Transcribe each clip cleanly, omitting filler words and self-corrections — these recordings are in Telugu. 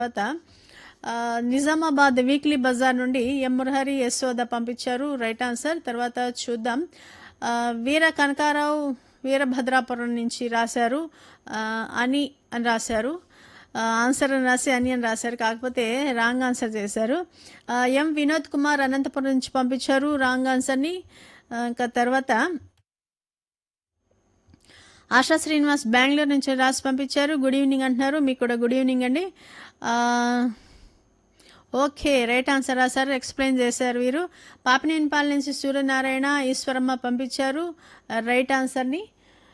తర్వాత నిజామాబాద్ వీక్లీ బజార్ నుండి ఎం మురహరి యశోద పంపించారు రైట్ ఆన్సర్. తర్వాత చూద్దాం. వీర కనకారావు వీరభద్రాపురం నుంచి రాశారు అని రాశారు. ఆన్సర్ అని రాసి అని రాశారు, కాకపోతే రాంగ్ ఆన్సర్ చేశారు. ఎం వినోద్ కుమార్ అనంతపురం నుంచి పంపించారు రాంగ్ ఆన్సర్ని. ఇంకా తర్వాత ఆశా శ్రీనివాస్ బెంగళూరు నుంచి రాసి పంపించారు గుడ్ ఈవినింగ్ అంటున్నారు. మీకు కూడా గుడ్ ఈవినింగ్ అండి. ఓకే, రైట్ ఆన్సర్ రాశారు, ఎక్స్ప్లెయిన్ చేశారు వీరు. పాపినేనిపాల నుంచి సూర్యనారాయణ ఈశ్వరమ్మ పంపించారు రైట్ ఆన్సర్ని.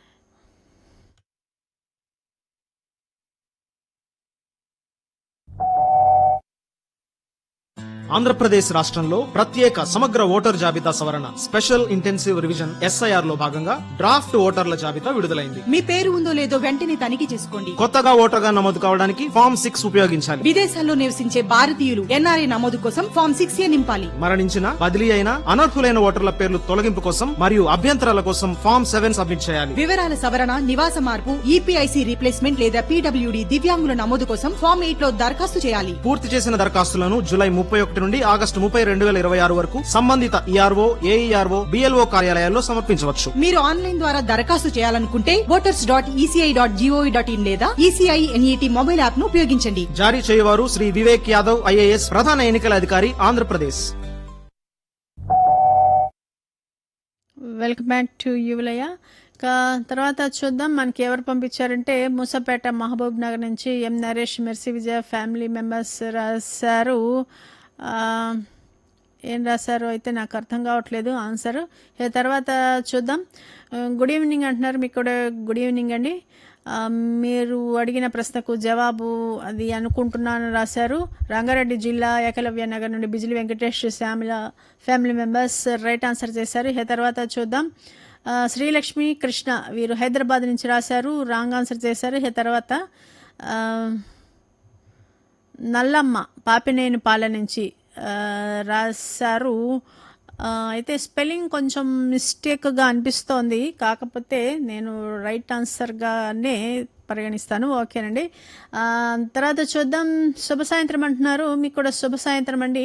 ఆంధ్రప్రదేశ్ రాష్ట్రంలో ప్రత్యేక సమగ్ర ఓటర్ జాబితా సవరణ స్పెషల్ ఇంటెన్సివ్ రివిజన్ SIR లో భాగంగా డ్రాఫ్ట్ ఓటర్ల జాబితా విడుదలైంది. మీ పేరు ఉందో లేదో వెంటనే తనిఖీ చేసుకోండి. కొత్తగా ఓటర్గా నమోదు కావడానికి ఫామ్ 6 ఉపయోగించాలి. విదేశాల్లో నివసించే భారతీయులు NRI నమోదు కోసం ఫామ్ 6A నింపాలి. మరణించిన, బదిలీ అయిన, అనర్హులైన ఓటర్ల పేర్లు తొలగింపు కోసం మరియు అభ్యంతరాల కోసం ఫామ్ 7 సబ్మిట్ చేయాలి. వివరాల సవరణ, నివాస మార్పు, EPIC రీప్లేస్మెంట్ లేదా PWD దివ్యాంగుల నమోదు కోసం ఫామ్ 8 లో దరఖాస్తు చేయాలి. పూర్తి చేసిన దరఖాస్తులను జూలై 31 నుండి ఆగస్టు 30, 2026 వరకు సంబంధిత ERO, AERO, BLO కార్యాలయాల్లో సమర్పించవచ్చు. మీరు ఆన్లైన్ ద్వారా దరఖాస్తు చేయాలనుకుంటే voters.eci.gov.in లేదా ECI NET మొబైల్ యాప్ ను ఉపయోగించండి. జారీ చేయవారు శ్రీ వివేక్ యాదవ్ IAS, ప్రధాన ఎన్నికల అధికారి, ఆంధ్రప్రదేశ్. వెల్కమ్ బ్యాక్ టు యువలయ. తర్వాత చూద్దాం మనకి ఎవరు పంపించారంటే మూసపేట మహబూబ్ నగర్ నుంచి ఎం నరేష్ మెర్సీ విజయ ఫ్యామిలీ మెంబర్స్ రాశారు. ఏం రాశారో అయితే నాకు అర్థం కావట్లేదు ఆన్సర్. తర్వాత చూద్దాం. గుడ్ ఈవినింగ్ అంటున్నారు, మీకు కూడా గుడ్ ఈవినింగ్ అండి. మీరు అడిగిన ప్రశ్నకు జవాబు అది అనుకుంటున్నాను రాశారు. రంగారెడ్డి జిల్లా ఏకలవ్య నగర్ నుండి Bijili Venkatesh Shyamala family members right answer చేశారు. తర్వాత చూద్దాం. శ్రీలక్ష్మి కృష్ణ వీరు హైదరాబాద్ నుంచి రాశారు రాంగ్ ఆన్సర్ చేశారు. తర్వాత నల్లమ్మ పాపినేనిపాల నుంచి రాశారు. అయితే స్పెల్లింగ్ కొంచెం మిస్టేక్గా అనిపిస్తోంది, కాకపోతే నేను రైట్ ఆన్సర్గానే పరిగణిస్తాను. ఓకేనండి. తర్వాత చూద్దాం. శుభ సాయంత్రం అంటున్నారు, మీకు కూడా శుభ సాయంత్రం అండి.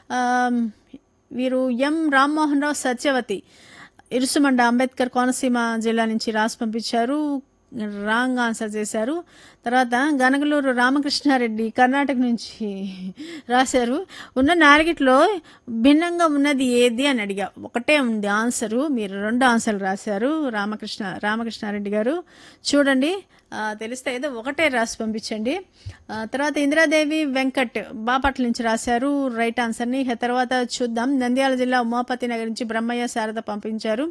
వీరు ఎం రామ్మోహన్ రావు సత్యవతి ఇరుసుమండ అంబేద్కర్ కోనసీమ జిల్లా నుంచి రాసి పంపించారు రాంగ్ ఆన్సర్ చేశారు. తర్వాత గనగలూరు రామకృష్ణారెడ్డి కర్ణాటక నుంచి రాశారు. ఉన్న నాలుగిట్లో భిన్నంగా ఉన్నది ఏది అని అడిగా, ఒకటే ఉంది ఆన్సరు, మీరు 2 ఆన్సర్లు రాశారు రామకృష్ణారెడ్డి గారు. చూడండి, తెలిస్తే ఏదో ఒకటే రాసి పంపించండి. తర్వాత ఇందిరాదేవి వెంకట్ బాపట్ల నుంచి రాశారు రైట్ ఆన్సర్ని. తర్వాత చూద్దాం. నంద్యాల జిల్లా ఉమాపతి నగర్ నుంచి బ్రహ్మయ్య శారద పంపించారు.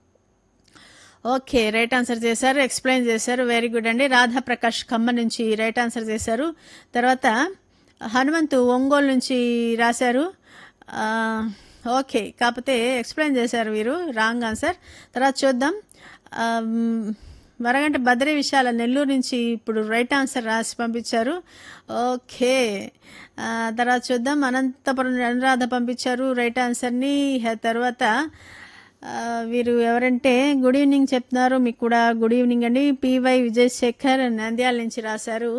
ఓకే, రైట్ ఆన్సర్ చేశారు, ఎక్స్ప్లెయిన్ చేశారు, వెరీ గుడ్ అండి. రాధాప్రకాష్ ఖమ్మం నుంచి రైట్ ఆన్సర్ చేశారు. తర్వాత హనుమంతు ఒంగోలు నుంచి రాశారు. ఓకే, కాకపోతే ఎక్స్ప్లెయిన్ చేశారు వీరు రాంగ్ ఆన్సర్. తర్వాత చూద్దాం. వరగంట బద్రీ విశాల నెల్లూరు నుంచి ఇప్పుడు రైట్ ఆన్సర్ రాసి పంపించారు. ఓకే, తర్వాత చూద్దాం. అనంతపురం అనురాధ పంపించారు రైట్ ఆన్సర్ని. తర్వాత వీరు ఎవరంటే గుడ్ ఈవినింగ్ చెప్తున్నారు, మీకు కూడా గుడ్ ఈవినింగ్ అండి. PY విజయశేఖర్ నంద్యాల నుంచి రాశారు.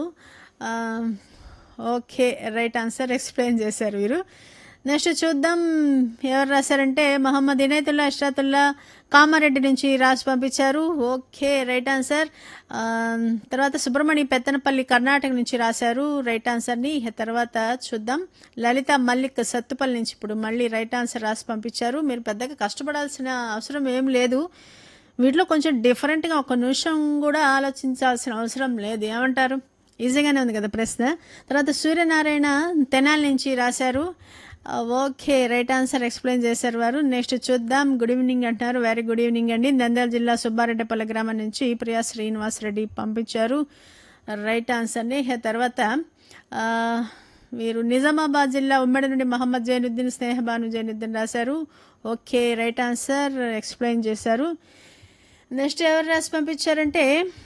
ఓకే, రైట్ ఆన్సర్, ఎక్స్ప్లెయిన్ చేశారు వీరు. నెక్స్ట్ చూద్దాం ఎవరు రాశారంటే మహమ్మద్ ఇనయతుల్లా ఇష్రాతుల్లా కామారెడ్డి నుంచి రాసి పంపించారు. Okay, right answer. తర్వాత సుబ్రహ్మణ్య పెత్తనపల్లి కర్ణాటక నుంచి రాశారు రైట్ ఆన్సర్ని. తర్వాత చూద్దాం. లలిత మల్లిక్ సత్తుపల్లి నుంచి ఇప్పుడు మళ్ళీ రైట్ ఆన్సర్ రాసి పంపించారు. మీరు పెద్దగా కష్టపడాల్సిన అవసరం ఏం లేదు, వీటిలో కొంచెం డిఫరెంట్గా ఒక నిమిషం కూడా ఆలోచించాల్సిన అవసరం లేదు. ఏమంటారు? ఈజీగానే ఉంది కదా ప్రశ్న. తర్వాత సూర్యనారాయణ తెనాలి నుంచి రాశారు. ఓకే, రైట్ ఆన్సర్, ఎక్స్ప్లెయిన్ చేశారు వారు. నెక్స్ట్ చూద్దాం. గుడ్ ఈవినింగ్ అంటున్నారు, వెరీ గుడ్ ఈవినింగ్ అండి. నంద్యాల జిల్లా సుబ్బారెడ్డిపల్లి గ్రామం నుంచి ప్రియా శ్రీనివాస్ రెడ్డి పంపించారు రైట్ ఆన్సర్ని. తర్వాత వీరు నిజామాబాద్ జిల్లా ఉమ్మడి నుండి మహమ్మద్ జైనుద్దీన్ స్నేహబాను జైనుద్దీన్ రాశారు. ఓకే, రైట్ ఆన్సర్, ఎక్స్ప్లెయిన్ చేశారు. నెక్స్ట్ ఎవరు రాసి పంపించారంటే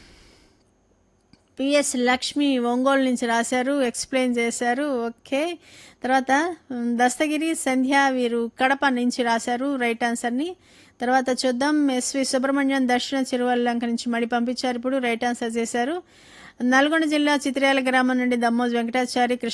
PS లక్ష్మి ఒంగోలు నుంచి రాశారు, ఎక్స్ప్లెయిన్ చేశారు. ఓకే, తర్వాత దస్తగిరి సంధ్య వీరు కడప నుంచి రాశారు రైట్ ఆన్సర్ని. తర్వాత చూద్దాం. SV సుబ్రహ్మణ్యం దక్షిణ చిరువల్లంక నుంచి మళ్ళీ పంపించారు, ఇప్పుడు రైట్ ఆన్సర్ చేశారు. నల్గొండ జిల్లా చిత్ర్యాల గ్రామం నుండి దమ్మోజ్ వెంకటాచారి